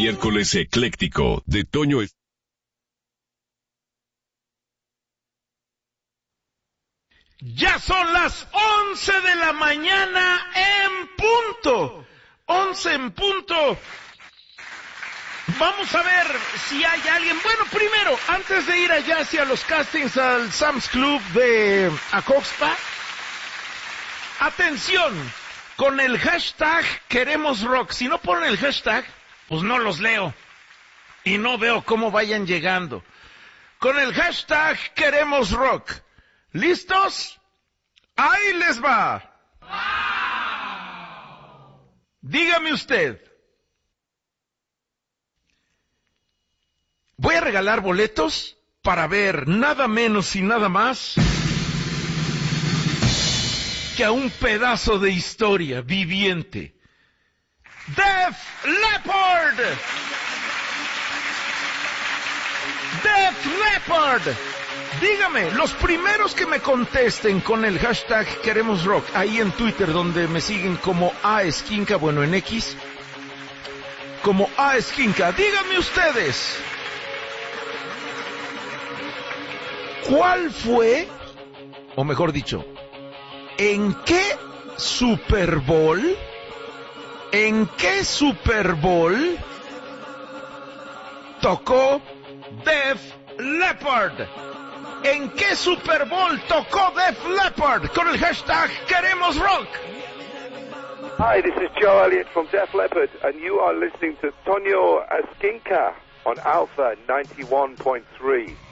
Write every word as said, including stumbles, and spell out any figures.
miércoles ecléctico de Toño. Ya son las once de la mañana en punto. Once en punto. Vamos a ver si hay alguien. Bueno, primero, antes de ir allá hacia los castings al Sam's Club de Acoxpa, atención, con el hashtag Queremos Rock. Si no ponen el hashtag, pues no los leo y no veo cómo vayan llegando. Con el hashtag Queremos Rock. ¿Listos? ¡Ahí les va! ¡Wow! Dígame usted. Voy a regalar boletos para ver nada menos y nada más que a un pedazo de historia viviente. Def Leppard. Def Leppard. Dígame, los primeros que me contesten con el hashtag Queremos Rock, ahí en Twitter, donde me siguen como A Esquinca, bueno, en X, como A Esquinca, díganme ustedes, ¿cuál fue, o mejor dicho, en qué Super Bowl, en qué Super Bowl tocó Def Leppard? ¿En qué Super Bowl tocó Def Leppard? Con el hashtag Queremos Rock. Hi, this is Joe Elliott from Def Leppard, and you are listening to Toño Esquinca on Alpha ninety-one point three.